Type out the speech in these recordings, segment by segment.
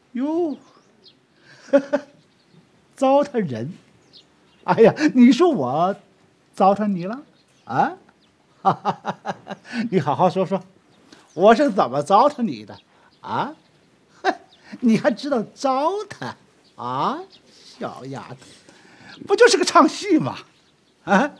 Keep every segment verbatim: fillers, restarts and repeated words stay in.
哟，糟蹋人！哎呀，你说我糟蹋你了啊？哈哈哈哈，你好好说说，我是怎么糟蹋你的啊？你还知道糟蹋啊，小丫头，不就是个唱戏吗？啊？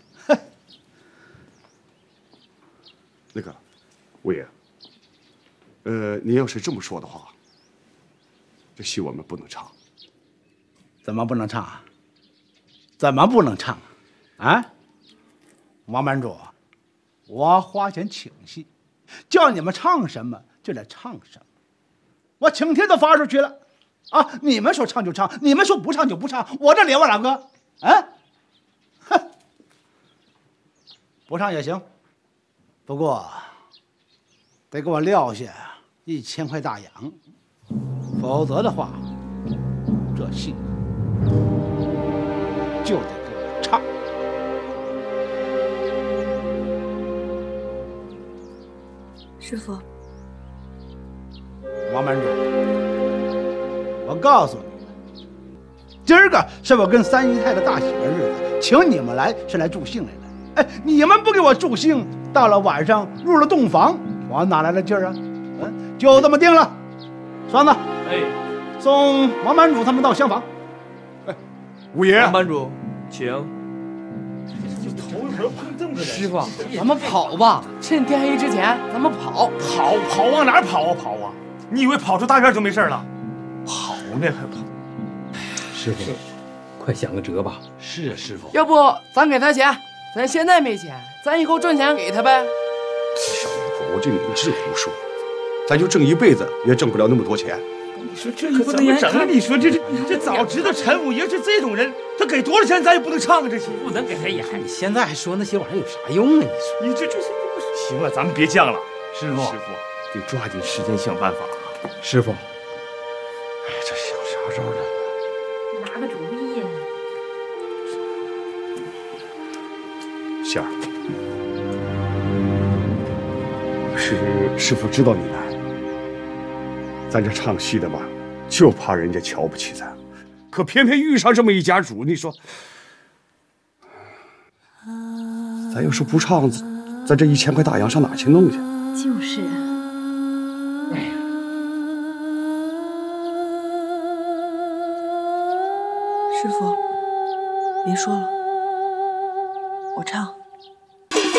那个，五爷，呃，您要是这么说的话，这戏我们不能唱。 怎么不能唱啊？怎么不能唱啊？啊，王班主，我花钱请戏，叫你们唱什么就得唱什么。我请帖都发出去了，啊，你们说唱就唱，你们说不唱就不唱，我这脸往哪搁？啊，哼，不唱也行，不过得给我撂下一千块大洋，否则的话，这戏就得给我唱。 师傅， 王班主，我告诉你们，今儿个是我跟三姨太的大喜的日子，请你们来是来助兴来的。哎，你们不给我助兴，到了晚上入了洞房，我哪来的劲儿啊？嗯，就这么定了。栓子， 哎， 送王班主他们到厢房。 哎，五爷， 王班主，请。 师傅，咱们跑吧，趁天黑之前，咱们跑。 跑跑往哪儿跑啊？跑啊！你以为跑出大院就没事了？跑呢还跑？ 师傅，快想个辙吧。 是啊，师傅。 要不咱给他钱，咱现在没钱，咱以后赚钱给他呗。 小丫头，我这你直胡说，咱就挣一辈子也挣不了那么多钱。 你说这可怎么整？你说这这这早知道陈五爷是这种人，他给多少钱咱也不能唱啊！这戏不能给他演。你现在还说那些玩意儿有啥用啊？你说你这这行了，咱们别犟了，师傅， 师傅得抓紧时间想办法。 师傅，哎，这想啥招呢？ 拿个主意呀。 仙儿，是师傅知道你难。咱这唱戏的吧，就怕人家瞧不起咱，可偏偏遇上这么一家主，你说，咱要是不唱，咱这一千块大洋上哪去弄去？ 就是啊。 哎呀， 师傅，别说了，我唱。